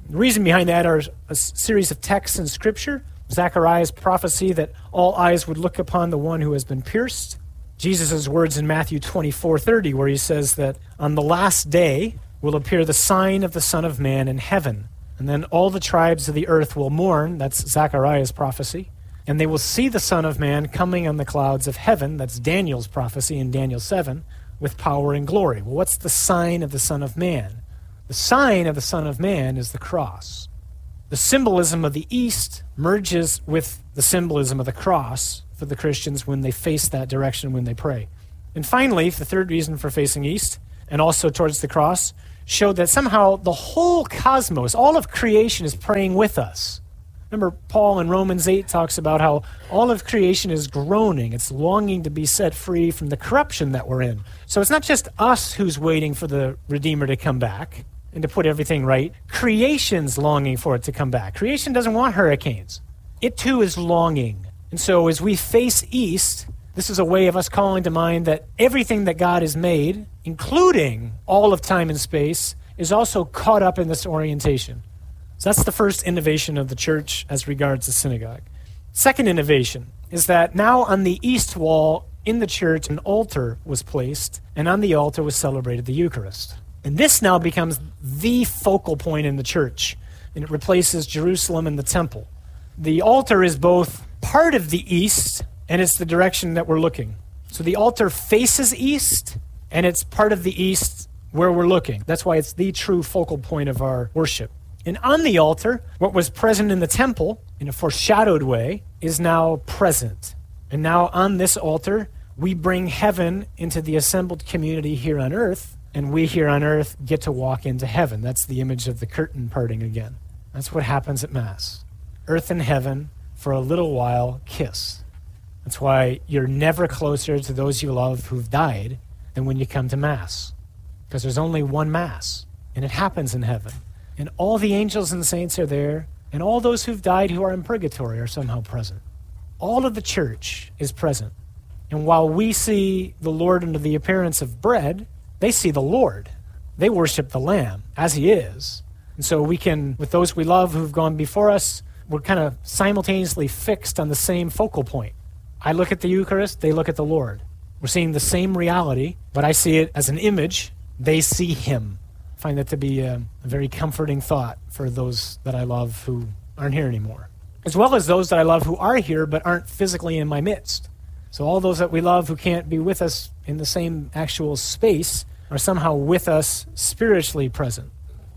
The reason behind that are a series of texts in Scripture. Zechariah's prophecy that all eyes would look upon the one who has been pierced. Jesus' words in Matthew twenty-four thirty, where he says that on the last day will appear the sign of the Son of Man in heaven. And then all the tribes of the earth will mourn, that's Zechariah's prophecy, and they will see the Son of Man coming on the clouds of heaven, that's Daniel's prophecy in Daniel seven, with power and glory. Well, what's the sign of the Son of Man? The sign of the Son of Man is the cross. The symbolism of the East merges with the symbolism of the cross for the Christians when they face that direction when they pray. And finally, the third reason for facing east, and also towards the cross, showed that somehow the whole cosmos, all of creation is praying with us. Remember, Paul in Romans eight talks about how all of creation is groaning. It's longing to be set free from the corruption that we're in. So it's not just us who's waiting for the Redeemer to come back and to put everything right. Creation's longing for it to come back. Creation doesn't want hurricanes. It too is longing. And so as we face east, this is a way of us calling to mind that everything that God has made, including all of time and space, is also caught up in this orientation. So that's the first innovation of the church as regards the synagogue. Second innovation is that now on the east wall in the church, an altar was placed, and on the altar was celebrated the Eucharist. And this now becomes the focal point in the church, and it replaces Jerusalem and the temple. The altar is both part of the east, and it's the direction that we're looking. So the altar faces east, and it's part of the east where we're looking. That's why it's the true focal point of our worship. And on the altar, what was present in the temple, in a foreshadowed way, is now present. And now on this altar, we bring heaven into the assembled community here on earth, and we here on earth get to walk into heaven. That's the image of the curtain parting again. That's what happens at Mass. Earth and heaven, for a little while, kiss. That's why you're never closer to those you love who've died than when you come to Mass. Because there's only one Mass, and it happens in heaven. And all the angels and saints are there, and all those who've died who are in purgatory are somehow present. All of the church is present. And while we see the Lord under the appearance of bread, they see the Lord. They worship the Lamb as he is. And so we can, with those we love who've gone before us, we're kind of simultaneously fixed on the same focal point. I look at the Eucharist, they look at the Lord. We're seeing the same reality, but I see it as an image. They see him. I find that to be a, a very comforting thought for those that I love who aren't here anymore, as well as those that I love who are here but aren't physically in my midst. So all those that we love who can't be with us in the same actual space are somehow with us spiritually present.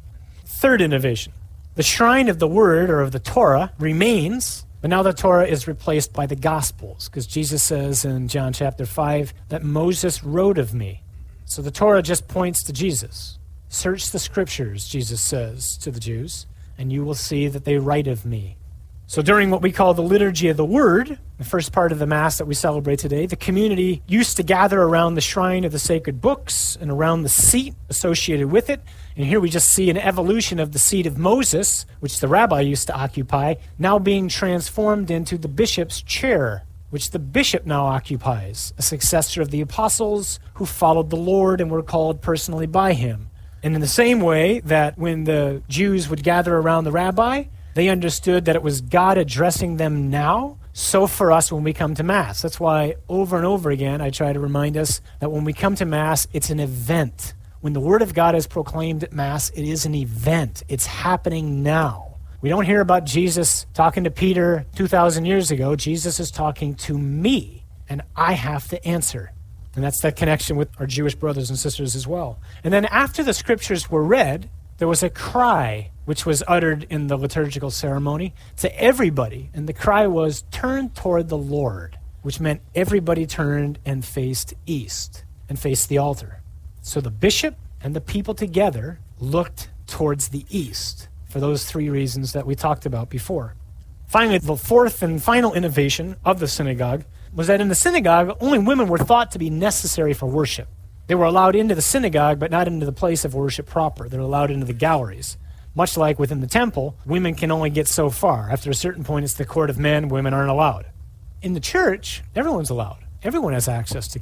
Third innovation. The shrine of the Word, or of the Torah, remains, but now the Torah is replaced by the Gospels, because Jesus says in John chapter five that Moses wrote of me. So the Torah just points to Jesus. Search the Scriptures, Jesus says to the Jews, and you will see that they write of me. So during what we call the Liturgy of the Word, the first part of the Mass that we celebrate today, the community used to gather around the shrine of the sacred books and around the seat associated with it. And here we just see an evolution of the seat of Moses, which the rabbi used to occupy, now being transformed into the bishop's chair, which the bishop now occupies, a successor of the apostles who followed the Lord and were called personally by him. And in the same way that when the Jews would gather around the rabbi, they understood that it was God addressing them now, so for us when we come to Mass. That's why over and over again I try to remind us that when we come to Mass, it's an event. When the Word of God is proclaimed at Mass, it is an event. It's happening now. We don't hear about Jesus talking to Peter two thousand years ago. Jesus is talking to me, and I have to answer. And that's that connection with our Jewish brothers and sisters as well. And then after the Scriptures were read, there was a cry which was uttered in the liturgical ceremony to everybody. And the cry was, turn toward the Lord, which meant everybody turned and faced east and faced the altar. So the bishop and the people together looked towards the east for those three reasons that we talked about before. Finally, the fourth and final innovation of the synagogue was that in the synagogue, only women were thought to be necessary for worship. They were allowed into the synagogue, but not into the place of worship proper. They're allowed into the galleries. Much like within the temple, women can only get so far. After a certain point, it's the court of men. Women aren't allowed. In the church, everyone's allowed. Everyone has access to God.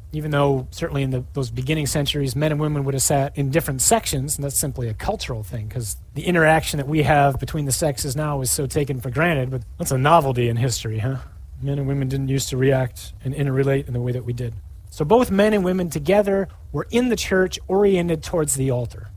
even though certainly in the, those beginning centuries, men and women would have sat in different sections, and that's simply a cultural thing, because the interaction that we have between the sexes now is so taken for granted, but that's a novelty in history, huh? Men and women didn't used to react and interrelate in the way that we did. So both men and women together were in the church, oriented towards the altar.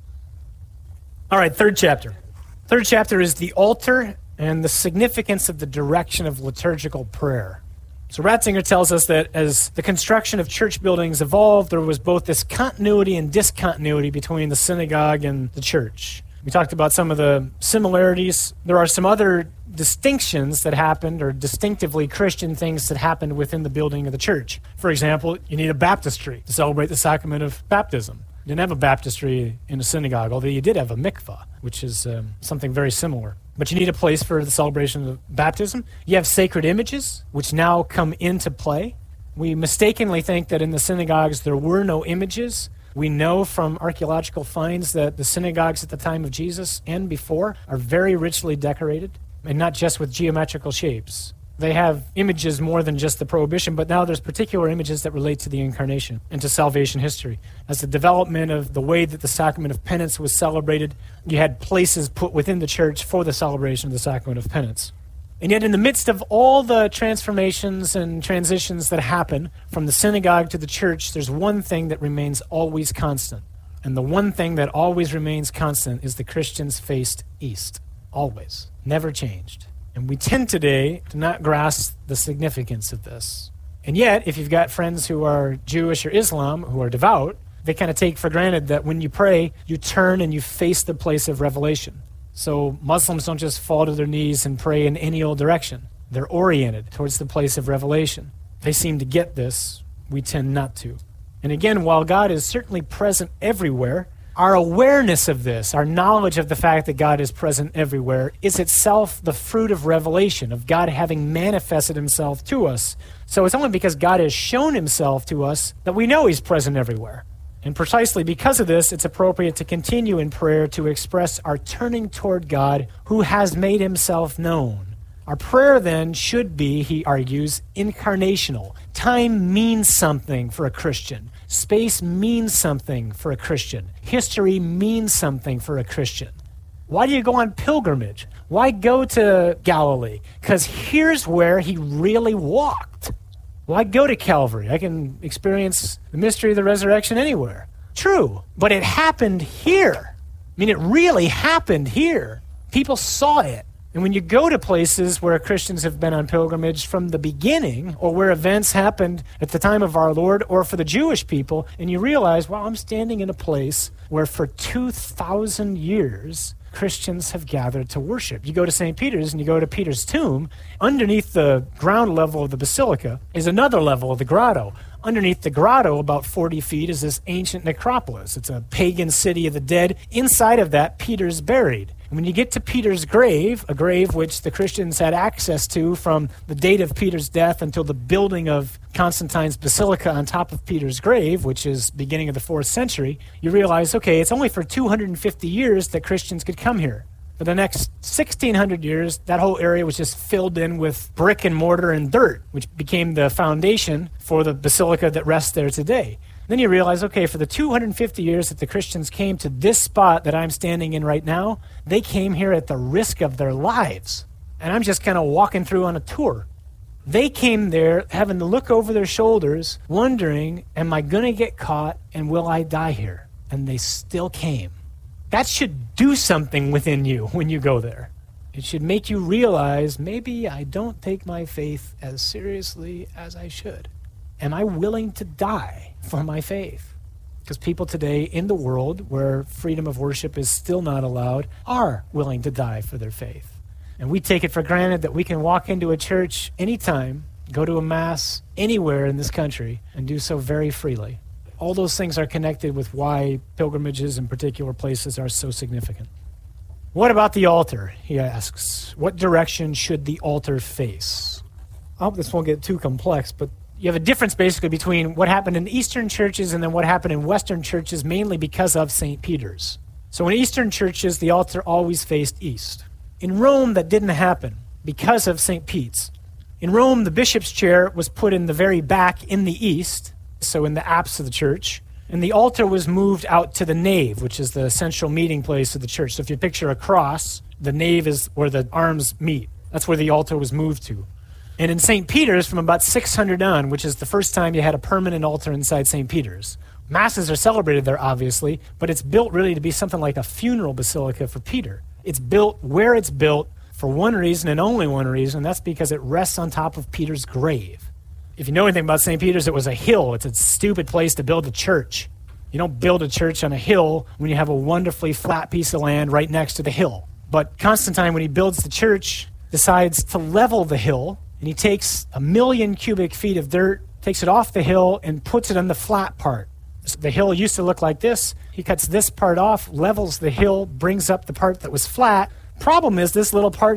All right, third chapter. Third chapter is the altar and the significance of the direction of liturgical prayer. So Ratzinger tells us that as the construction of church buildings evolved, there was both this continuity and discontinuity between the synagogue and the church. We talked about some of the similarities. There are some other distinctions that happened, or distinctively Christian things that happened within the building of the church. For example, you need a baptistry to celebrate the sacrament of baptism. You didn't have a baptistry in a synagogue, although you did have a mikvah, which is um, something very similar. But you need a place for the celebration of baptism. You have sacred images, which now come into play. We mistakenly think that in the synagogues there were no images. We know from archaeological finds that the synagogues at the time of Jesus and before are very richly decorated, and not just with geometrical shapes. They have images more than just the prohibition, but now there's particular images that relate to the incarnation and to salvation history. As the development of the way that the sacrament of penance was celebrated, you had places put within the church for the celebration of the sacrament of penance. And yet in the midst of all the transformations and transitions that happen from the synagogue to the church, there's one thing that remains always constant. And the one thing that always remains constant is the Christians faced east. Always. Never changed. And we tend today to not grasp the significance of this. And yet, if you've got friends who are Jewish or Islam, who are devout, they kind of take for granted that when you pray, you turn and you face the place of revelation. So Muslims don't just fall to their knees and pray in any old direction. They're oriented towards the place of revelation. They seem to get this. We tend not to. And again, while God is certainly present everywhere, our awareness of this, our knowledge of the fact that God is present everywhere, is itself the fruit of revelation, of God having manifested himself to us. So it's only because God has shown himself to us that we know he's present everywhere. And precisely because of this, it's appropriate to continue in prayer to express our turning toward God who has made himself known. Our prayer then should be, he argues, incarnational. Time means something for a Christian. Space means something for a Christian. History means something for a Christian. Why do you go on pilgrimage? Why go to Galilee? Because here's where he really walked. Why go to Calvary? I can experience the mystery of the resurrection anywhere. True, but it happened here. I mean, it really happened here. People saw it. And when you go to places where Christians have been on pilgrimage from the beginning, or where events happened at the time of our Lord, or for the Jewish people, and you realize, well, I'm standing in a place where for two thousand years, Christians have gathered to worship. You go to Saint Peter's and you go to Peter's tomb. Underneath the ground level of the basilica is another level of the grotto. Underneath the grotto, about forty feet, is this ancient necropolis. It's a pagan city of the dead. Inside of that, Peter's buried. And when you get to Peter's grave, a grave which the Christians had access to from the date of Peter's death until the building of Constantine's basilica on top of Peter's grave, which is beginning of the fourth century, you realize, okay, it's only for two hundred fifty years that Christians could come here. For the next sixteen hundred years, that whole area was just filled in with brick and mortar and dirt, which became the foundation for the basilica that rests there today. Then you realize, okay, for the two hundred fifty years that the Christians came to this spot that I'm standing in right now, they came here at the risk of their lives. And I'm just kind of walking through on a tour. They came there having to look over their shoulders, wondering, am I going to get caught and will I die here? And they still came. That should do something within you when you go there. It should make you realize, maybe I don't take my faith as seriously as I should. Am I willing to die for my faith? Because people today in the world where freedom of worship is still not allowed are willing to die for their faith. And we take it for granted that we can walk into a church anytime, go to a mass anywhere in this country, and do so very freely. All those things are connected with why pilgrimages in particular places are so significant. What about the altar, he asks. What direction should the altar face? I hope this won't get too complex, but you have a difference basically between what happened in Eastern churches and then what happened in Western churches, mainly because of Saint Peter's. So in Eastern churches, the altar always faced east. In Rome, that didn't happen because of Saint Pete's. In Rome, the bishop's chair was put in the very back in the east, so in the apse of the church. And the altar was moved out to the nave, which is the central meeting place of the church. So if you picture a cross, the nave is where the arms meet. That's where the altar was moved to. And in Saint Peter's, from about six hundred on, which is the first time you had a permanent altar inside Saint Peter's, Masses are celebrated there, obviously, but it's built really to be something like a funeral basilica for Peter. It's built where it's built for one reason and only one reason, and that's because it rests on top of Peter's grave. If you know anything about Saint Peter's, it was a hill. It's a stupid place to build a church. You don't build a church on a hill when you have a wonderfully flat piece of land right next to the hill. But Constantine, when he builds the church, decides to level the hill, and he takes a million cubic feet of dirt, takes it off the hill, and puts it on the flat part. The hill used to look like this. He cuts this part off, levels the hill, brings up the part that was flat. Problem is, this little part